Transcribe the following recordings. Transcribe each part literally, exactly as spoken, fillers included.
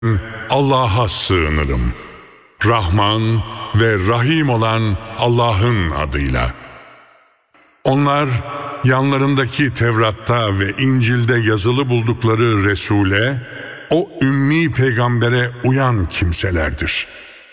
Allah'a sığınırım. Rahman ve Rahim olan Allah'ın adıyla. Onlar yanlarındaki Tevrat'ta ve İncil'de yazılı buldukları Resul'e, o ümmi peygambere uyan kimselerdir.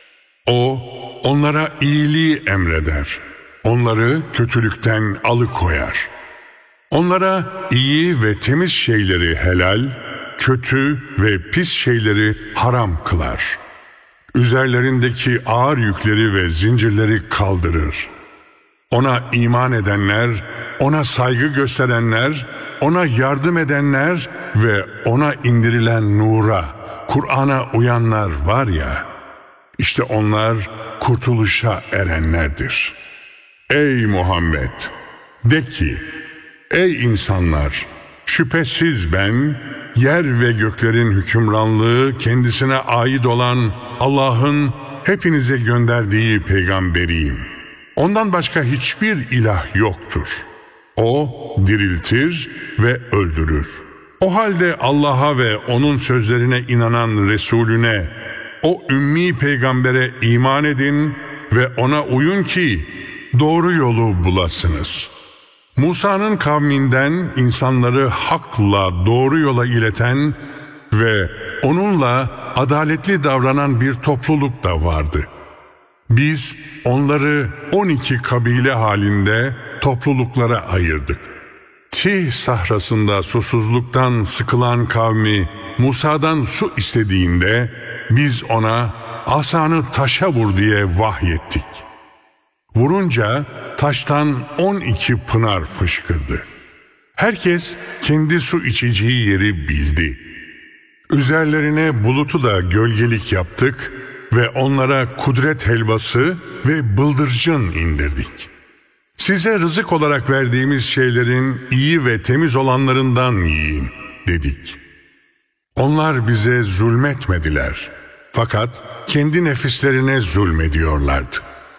O, onlara iyiliği emreder, onları kötülükten alıkoyar. Onlara iyi ve temiz şeyleri helal, kötü ve pis şeyleri haram kılar. Üzerlerindeki ağır yükleri ve zincirleri kaldırır. Ona iman edenler, ona saygı gösterenler, ona yardım edenler ve ona indirilen nura, Kur'an'a uyanlar var ya, işte onlar kurtuluşa erenlerdir. Ey Muhammed! De ki, ey insanlar! Şüphesiz ben, yer ve göklerin hükümranlığı kendisine ait olan Allah'ın hepinize gönderdiği peygamberiyim. Ondan başka hiçbir ilah yoktur. O diriltir ve öldürür. O halde Allah'a ve onun sözlerine inanan Resulüne, o ümmi peygambere iman edin ve ona uyun ki doğru yolu bulasınız. Musa'nın kavminden insanları hakla doğru yola ileten ve onunla adaletli davranan bir topluluk da vardı. Biz onları on iki kabile halinde topluluklara ayırdık. Tih sahrasında susuzluktan sıkılan kavmi Musa'dan su istediğinde biz ona asanı taşa vur diye vahyettik. Vurunca taştan on iki pınar fışkırdı. Herkes kendi su içeceği yeri bildi. Üzerlerine bulutu da gölgelik yaptık ve onlara kudret helvası ve bıldırcın indirdik. Size rızık olarak verdiğimiz şeylerin iyi ve temiz olanlarından yiyin dedik. Onlar bize zulmetmediler. Fakat kendi nefislerine zulmediyorlardı.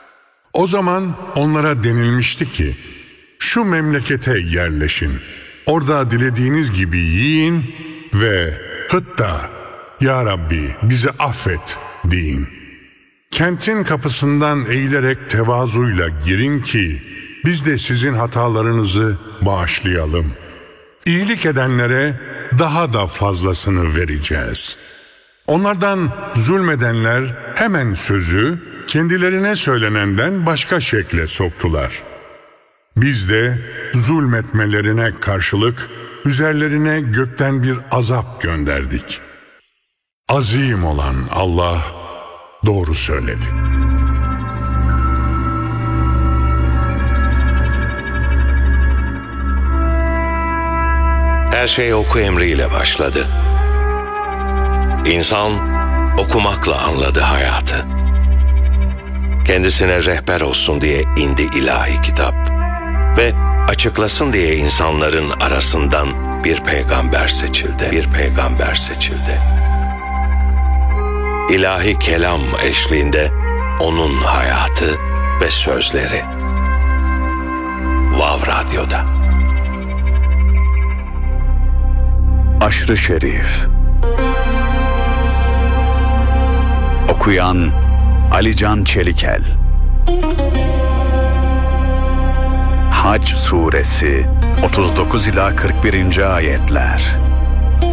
O zaman onlara denilmişti ki, şu memlekete yerleşin, orada dilediğiniz gibi yiyin ve hıtta, ya Rabbi bizi affet deyin. Kentin kapısından eğilerek tevazuyla girin ki, biz de sizin hatalarınızı bağışlayalım. İyilik edenlere daha da fazlasını vereceğiz. Onlardan zulmedenler hemen sözü kendilerine söylenenden başka şekle soktular. Biz de zulmetmelerine karşılık üzerlerine gökten bir azap gönderdik. Azim olan Allah doğru söyledi. Her şey oku emriyle başladı. İnsan okumakla anladı hayatı. Kendisine rehber olsun diye indi ilahi kitap ve açıklasın diye insanların arasından bir peygamber seçildi. Bir peygamber seçildi. İlahi kelam eşliğinde onun hayatı ve sözleri. Vav Radyo'da. Aşr-ı Şerif. Okuyan Alican Çelikel. Hac Suresi otuz dokuz ila kırk birinci ayetler.